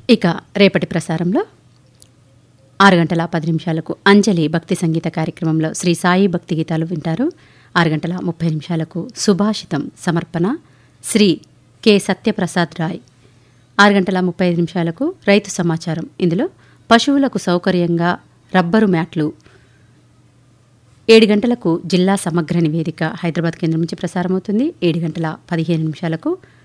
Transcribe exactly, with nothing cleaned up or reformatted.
ఇక రేపటి ప్రసారంలో ఆరు గంటల పది నిమిషాలకు అంజలి భక్తి సంగీత కార్యక్రమంలో శ్రీ సాయి భక్తి గీతాలు వింటారు. ఆరు గంటల ముప్పై నిమిషాలకు సుభాషితం సమర్పణ శ్రీ కె సత్యప్రసాద్ రాయ్. ఆరు గంటల ముప్పై ఐదు నిమిషాలకు రైతు సమాచారం. ఇందులో పశువులకు సౌకర్యంగా రబ్బరు మ్యాట్లు. ఏడు గంటలకు జిల్లా సమగ్ర నివేదిక హైదరాబాద్ కేంద్రం నుంచి ప్రసారమవుతుంది. ఏడు గంటల పదిహేను నిమిషాలకు